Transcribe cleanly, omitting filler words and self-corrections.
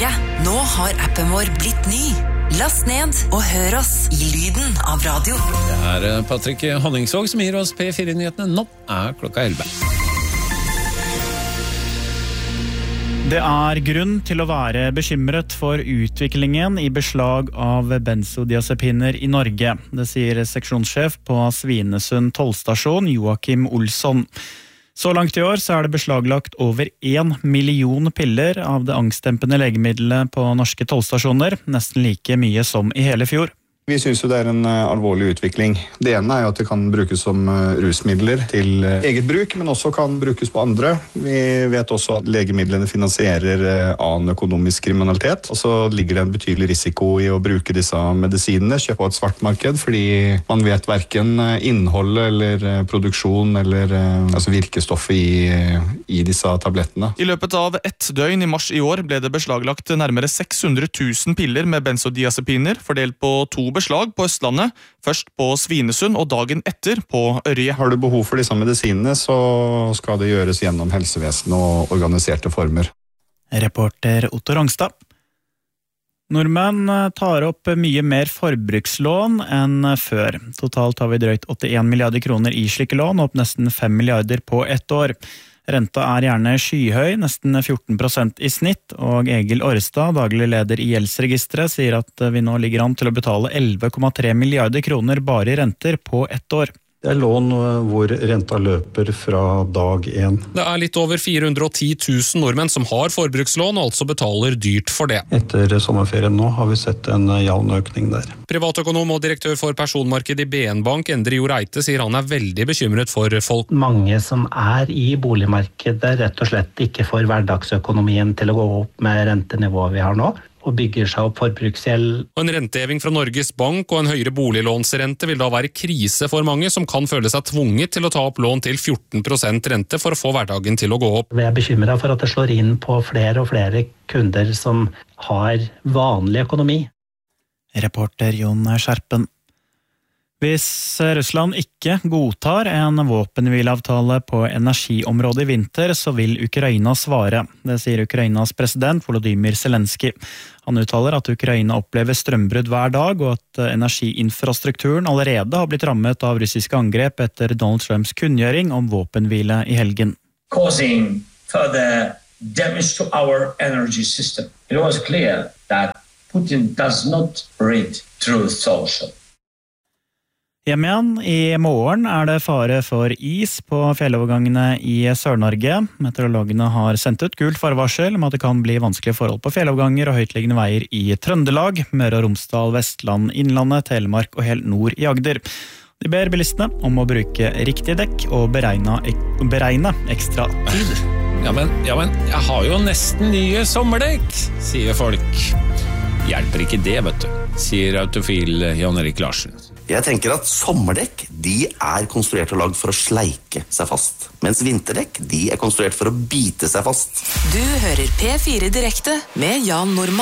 P4. Nå har appen vår blitt ny. Last ned og hør oss i lyden av radio. Det Patrick Honningsvåg som gir oss P4-nyhetene. Nå klokka 11. Det grunn til å være bekymret for utviklingen i beslag av benzodiazepiner i Norge. Det sier seksjonssjef på Svinesund tollstasjon, Joakim Olsson. Så langt i år så det beslaglagt over 1 million piller av det angstdempende legemiddelet på norske tollstasjoner, nesten like mye som i hele fjor. Vi synes jo det en alvorlig utvikling. Det ene jo at det kan brukes som rusmidler til eget bruk, men også kan brukes på andre. Vi vet også at legemidlene finansierer annen økonomisk kriminalitet, og så ligger det en betydelig risiko i å bruke disse medisinene, kjøpe på et svartmarked, fordi man vet hverken innholdet eller produksjon eller virkestoffet i disse tablettene. I løpet av 1 døgn i mars i år ble det beslaglagt nærmere 600 000 piller med benzodiazepiner, fordelt på 2 beslag på Østlandet, først på Svinesund og dagen etter på Ørje. Har du behov for disse medisinene, så skal det gjøres gjennom helsevesenet og organiserte former. Reporter Otto Rangstad. Nordmenn tar opp mye mer forbrukslån enn før. Totalt har vi drøyt 81 milliarder kroner i slike lån, opp nesten 5 milliarder på 1 år. Renta gjerne skyhøy, nesten 14% i snitt, og Egil Orrestad, daglig leder i Gjeldsregisteret, sier at vi nå ligger an til å betale 11,3 milliarder kroner bare i renter på 1 år. Det lån hvor renta løper fra dag 1. Det litt over 410 000 nordmenn som har forbrukslån og altså betaler dyrt for det. Etter sommerferien nå har vi sett en jevn økning der. Privatøkonom og direktør for personmarked i BN Bank, Endre Jo Reite, sier han veldig bekymret for folk. Mange som i boligmarkedet rett og slett ikke får hverdagsøkonomien til å gå opp med rentenivået vi har nå, og bygger seg opp forbruksgjeld. En renteheving fra Norges Bank og en høyere boliglånsrente vil da være krise for mange som kan føle seg tvunget til å ta opp lån til 14% rente for å få hverdagen til å gå opp. Vi bekymret for at det slår inn på flere og flere kunder som har vanlig økonomi. Reporter Jon Skjerpen. Hvis Russland ikke godtar en våpenhvileavtale på energiområdet i vinter, så vil Ukraina svare. Det sier Ukrainas president Volodymyr Zelenskyj. Han uttaler at Ukraina opplever strømbrudd hver dag, og at energiinfrastrukturen allerede har blitt rammet av russiske angrep etter Donald Trumps kunngjøring om våpenhvile i helgen. Causing further damage to our energy system. It was clear that Putin does not read Truth Social. Hjem igjen, i morgen det fare for is på fjellovergangene i Sør-Norge. Meteorologene har sendt ut gult farvarsel om at det kan bli vanskelige forhold på fjelloverganger og høytliggende veier i Trøndelag, Møre og Romsdal, Vestland, Innlandet, Telemark og helt nord i Agder. De ber bilistene om å bruke riktig dekk og beregne ekstra tid. Ja, men, jeg har jo nesten nye sommerdekk, sier folk. Hjelper ikke det, vet du, sier autofil Jan Erik Larsen. Jeg tenker at sommerdekk, de konstruert og lagd for å sleike seg fast, mens vinterdekk, de konstruert for å bite seg fast. Du hører P4 direkte med Jan Normann.